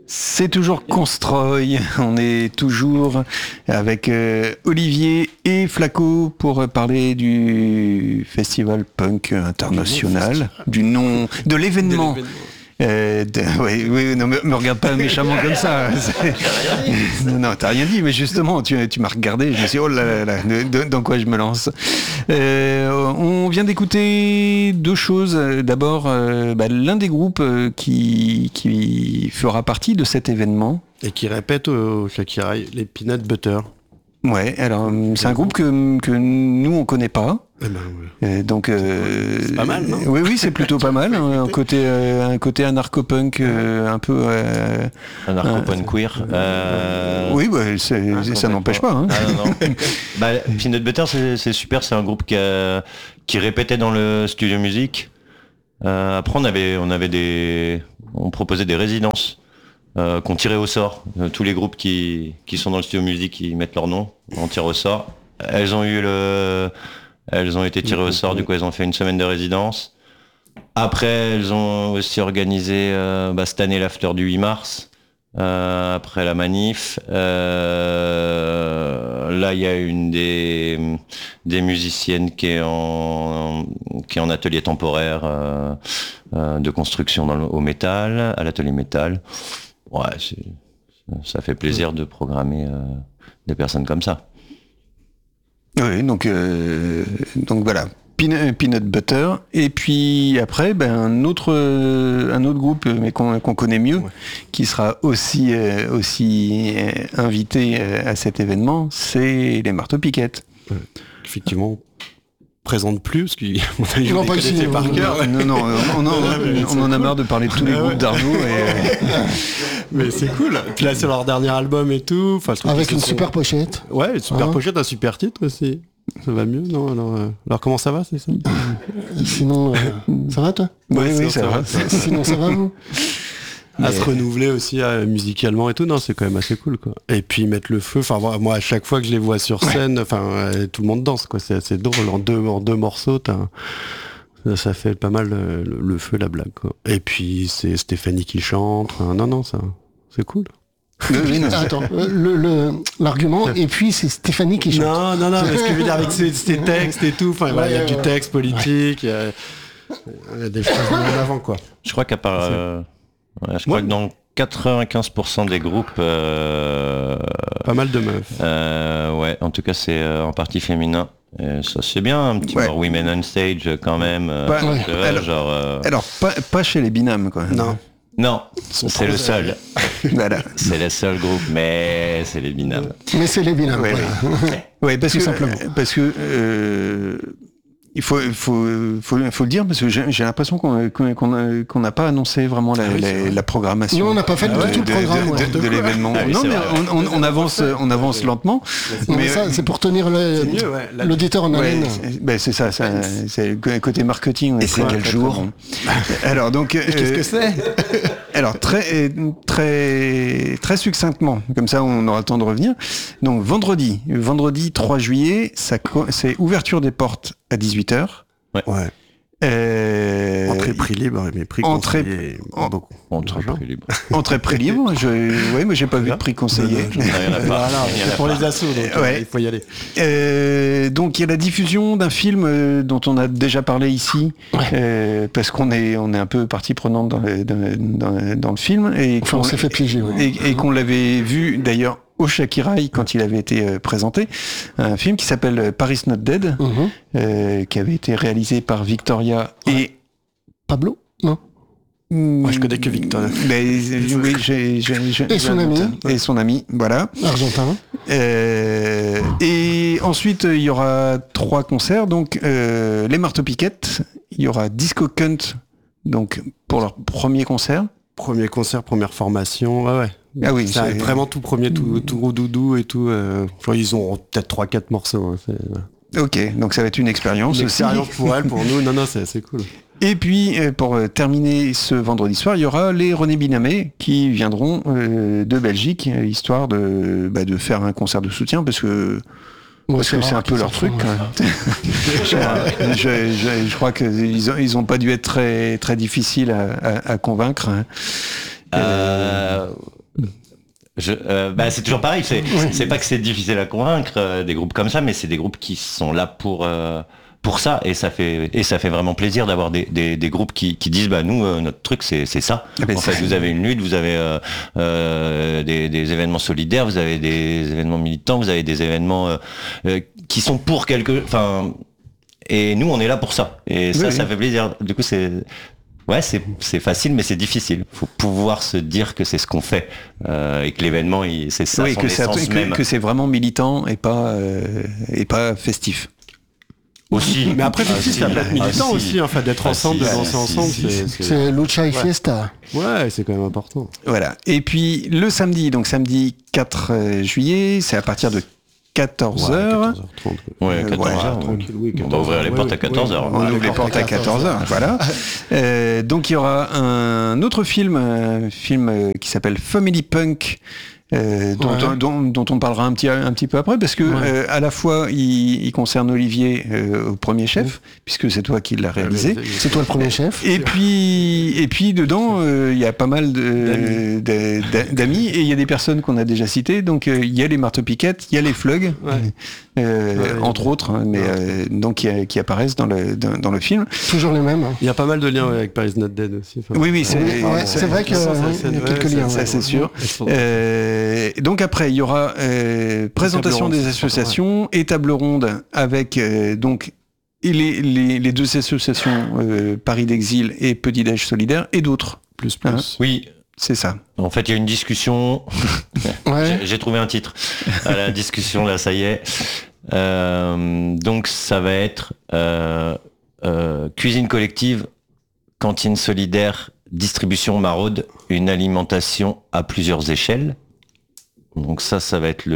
C'est toujours Constroy, on est toujours avec Olivier et Flaco pour parler du festival punk international, du nom, de l'événement. Oui, non, me regarde pas méchamment comme ça. Non, t'as rien dit, mais justement, tu m'as regardé, je me suis dit, oh là là, dans quoi je me lance. On vient d'écouter deux choses. D'abord, l'un des groupes qui fera partie de cet événement. Et qui répète au Shakirai, les Peanut Butter. Ouais, alors c'est un groupe que nous on connaît pas. Donc c'est pas mal, non? Oui, c'est plutôt pas mal. Un côté anarcho-punk, un peu anarcho-punk queer. Oui, ça n'empêche pas. Hein. Ah, non. Peanut Butter, c'est super. C'est un groupe qui répétait dans le studio musique. Après, on proposait des résidences. Qu'on tirait au sort. Tous les groupes qui sont dans le studio musique, ils mettent leur nom, on tire au sort. Elles ont été tirées au sort, du coup elles ont fait une semaine de résidence. Après elles ont aussi organisé cette année l'after du 8 mars, après la manif. Là il y a une des musiciennes qui est en atelier temporaire de construction au métal, à l'atelier métal. Ouais, ça fait plaisir de programmer des personnes comme ça. Oui, donc voilà, Peanut Butter. Et puis après, un autre groupe, mais qu'on connaît mieux, qui sera aussi invité à cet événement, c'est les Marteaux Piquettes. Effectivement. Présente plus parce qu'il pas ici par cœur. Non, on en a marre de parler de tous les groupes d'Arnaud. Mais c'est cool. Puis là c'est leur dernier album et tout. Avec une super pochette. Ouais, une super pochette, un super titre aussi. Ça va mieux, non? Alors comment ça va, c'est ça? Sinon, ça va toi? Oui, ça va. Sinon ça va vous? À se renouveler aussi musicalement et tout, non, c'est quand même assez cool, quoi. Et puis mettre le feu, moi à chaque fois que je les vois sur scène, tout le monde danse, quoi. C'est assez drôle, en deux morceaux, ça fait pas mal le feu, la blague, quoi. Et puis c'est Stéphanie qui chante, non, ça, c'est cool. Attends, l'argument, et puis c'est Stéphanie qui chante. Non, mais ce que je veux dire avec ces textes et tout, il y a du texte politique, il y a des choses en avant, quoi. Je crois qu'à part... je crois que dans 95% des groupes... pas mal de meufs. En tout cas c'est en partie féminin. Et ça c'est bien, un petit peu Women on Stage quand même. Alors pas chez les Binam, quoi. Non, c'est le seul. Voilà. C'est le seul groupe, mais c'est les Binam. Mais c'est les Binam, Oui, parce que il faut le dire, parce que j'ai l'impression qu'on n'a pas annoncé vraiment la programmation. Non, on n'a pas fait tout le programme de l'événement. Non, mais on avance lentement. Mais ça, c'est pour tenir l'auditeur en haleine. C'est ça, c'est le côté marketing. Et c'est quel jour? Alors donc, qu'est-ce que c'est? Alors très succinctement, comme ça on aura le temps de revenir. Donc vendredi 3 juillet, c'est ouverture des portes à 18h. Ouais. Entrée prix libre, mais prix conseillé beaucoup. Entrée prix libre, mais j'ai pas vu de prix conseillé. C'est pour les assos, donc il faut y aller. Donc il y a la diffusion d'un film dont on a déjà parlé ici, parce qu'on est un peu partie prenante dans le film, et on s'est fait piéger, et qu'on l'avait vu d'ailleurs au Shakirai quand il avait été présenté, un film qui s'appelle Paris Not Dead, qui avait été réalisé par Victoria et Pablo, non? Moi, je connais que Victoria. Et son ami, voilà. Argentin. Et ensuite, il y aura 3 concerts. Donc, les Marteaux Piquettes, il y aura Disco Cunt, donc pour leur premier concert. Premier concert, première formation, ouais. Ah oui, c'est vraiment tout premier, tout doudou et tout. Ils ont peut-être 3-4 morceaux. Ok, donc ça va être une expérience. Une expérience pour elle, pour nous. Non, c'est cool. Et puis, pour terminer ce vendredi soir, il y aura les René Binamé qui viendront de Belgique, histoire de faire un concert de soutien, parce que c'est un peu leur truc. Je crois qu'ils ont pas dû être très, très difficiles à convaincre. C'est toujours pareil, c'est pas que c'est difficile à convaincre des groupes comme ça, mais c'est des groupes qui sont là pour ça, et ça fait vraiment plaisir d'avoir des groupes qui disent nous notre truc c'est ça. En fait, vous avez une lutte, vous avez des événements solidaires, vous avez des événements militants, vous avez des événements qui sont pour et nous on est là pour ça, et ça fait plaisir. Du coup c'est facile, mais c'est difficile. Faut pouvoir se dire que c'est ce qu'on fait et que l'événement, c'est ça, son essence même. Que c'est vraiment militant et pas festif. Aussi. Mais après, festif, ça peut être militant aussi, enfin, d'être ensemble, de danser ensemble. C'est Lucha et Fiesta. Ouais, c'est quand même important. Voilà. Et puis le samedi, donc samedi 4 juillet, c'est à partir de 14h. Ouais, 14h. Tranquille, oui. On va ouvrir les portes à 14h. On ouvre les portes à 14h, voilà. Donc il y aura un autre film qui s'appelle Family Punk, dont on parlera un petit peu après, parce que à la fois il concerne Olivier au premier chef, puisque c'est toi qui l'as réalisé. C'est toi le premier chef. Et puis dedans il y a pas mal d'amis, et il y a des personnes qu'on a déjà citées. Donc il y a les marteaux-piquettes, il y a les Flugs, entre autres, donc qui apparaissent dans le film. Toujours les mêmes. Il y a pas mal de liens avec Paris Not Dead aussi. Oui, c'est vrai qu'il y a quelques liens. Ça, c'est sûr. Donc après, il y aura présentation des associations et table ronde avec donc les deux associations Paris d'Exil et Petit Déj Solidaire et d'autres. Plus. Oui. C'est ça. En fait, il y a une discussion. J'ai trouvé un titre à la discussion, là, ça y est. Donc, ça va être cuisine collective, cantine solidaire, distribution maraude, une alimentation à plusieurs échelles. Donc ça va être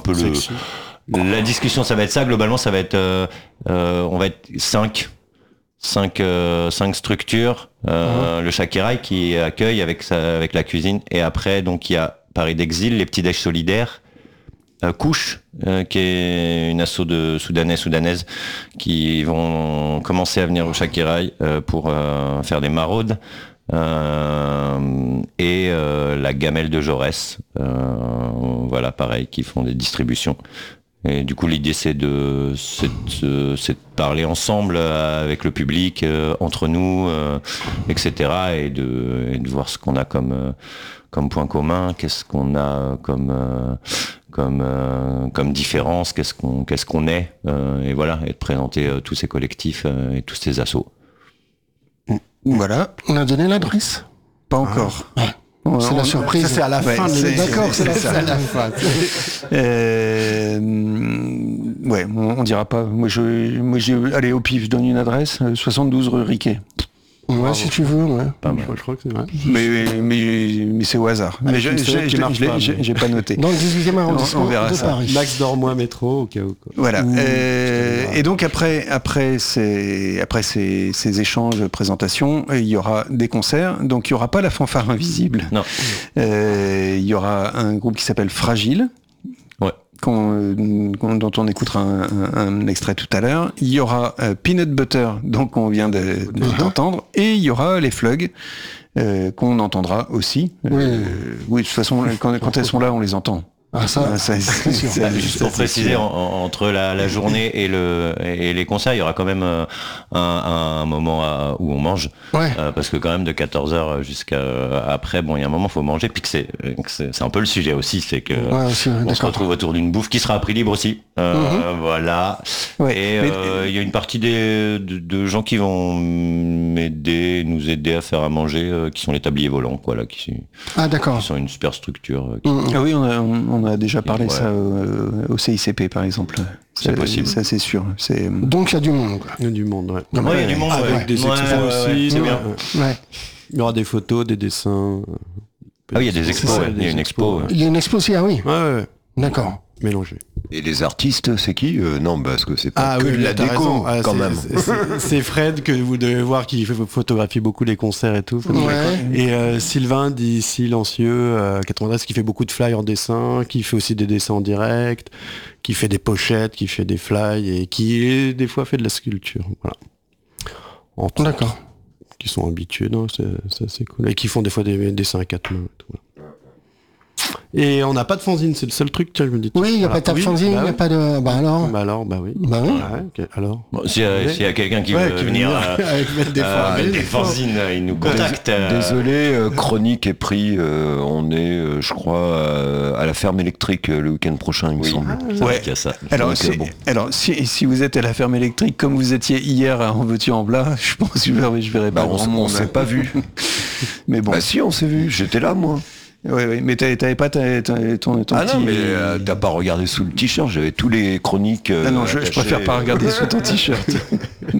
la discussion, ça va être ça. Globalement, ça va être, on va être 5 structures. Le Shakiraï qui accueille avec la cuisine, et après donc il y a Paris d'Exil, les petits déj solidaires, Couche, qui est une asso de soudanaises qui vont commencer à venir au Shakiraï pour faire des maraudes. Et la gamelle de Jaurès, voilà, pareil, qui font des distributions. Et du coup, l'idée c'est de parler ensemble avec le public, entre nous, etc., et de voir ce qu'on a comme point commun, qu'est-ce qu'on a comme différence, qu'est-ce qu'on est, et voilà, et de présenter tous ces collectifs et tous ces assos. Voilà. On a donné l'adresse ? Pas encore. C'est la surprise. Ça, c'est à la fin. D'accord, c'est à la fin. On dira pas. Moi, allez, au pif, je donne une adresse. 72 rue Riquet. Ouais, si tu veux, ouais. Pas mal. Je crois que c'est vrai. Mais c'est au hasard. Mais j'ai pas noté. Dans le 18e arrondissement de Paris. Max Dormois métro, au cas où. Quoi. Voilà. Et donc après ces échanges, présentations, il y aura des concerts. Donc il y aura pas la fanfare invisible. Non. Il y aura un groupe qui s'appelle Fragile. Dont on écoutera un extrait tout à l'heure. Il y aura Peanut Butter, donc qu'on vient d'entendre, et il y aura les Flugs, qu'on entendra aussi. Oui, de toute façon, quand elles sont là, on les entend. C'est sûr. Juste pour préciser, entre la journée et les concerts, il y aura quand même un moment où on mange, parce que quand même de 14h jusqu'à après, il y a un moment faut manger, puis que c'est un peu le sujet aussi, c'est que on se retrouve autour d'une bouffe qui sera à prix libre aussi, voilà. Et il y a une partie de gens qui vont nous aider à faire à manger, qui sont les tabliers volants, quoi, là, qui sont une super structure. Ah oui, on a déjà parlé ça au CICP par exemple. C'est possible. Ça c'est sûr. Donc il y a du monde. Il y a du monde, ouais. Il y a du monde avec des expos aussi. C'est bien. Il y aura des photos, des dessins. Ah oui, il y a des expos. Il y a une expo. Il y a une expo aussi, ah oui. Ouais. D'accord. Mélangé. Et les artistes, c'est qui Non, parce que c'est pas que de la t'as déco, raison. quand même. C'est Fred que vous devez voir qui photographie beaucoup les concerts et tout. Et Sylvain dit Silencieux 93 qui fait beaucoup de fly en dessin, qui fait aussi des dessins en direct, qui fait des pochettes, qui fait des fly et qui des fois fait de la sculpture. Voilà. D'accord. Qui sont habitués, non, c'est cool. Et qui font des fois des dessins à 4 mains. Et tout, voilà. Et on n'a pas de fanzine, c'est le seul truc que je me dis. Oui, il n'y a pas de fanzine, il n'y a pas de... Bah alors. Bah oui. Bah oui. Ouais, okay. Alors. Bon, s'il y a quelqu'un qui veut venir avec des fanzines, il nous contacte. Désolé, Chronique est pris. On est, je crois, à la ferme électrique le week-end prochain, il me semble. Ouais. Il y a ça. Alors, si vous êtes à la ferme électrique, comme vous étiez hier en voiture en blas, je pense que je verrai pas grand monde. On s'est pas vu. Mais bon. Bah si, on s'est vu. J'étais là, moi. Oui, mais t'avais pas ton non, mais t'as pas regardé sous le t-shirt, j'avais tous les chroniques. Non, je préfère pas regarder sous ton t-shirt.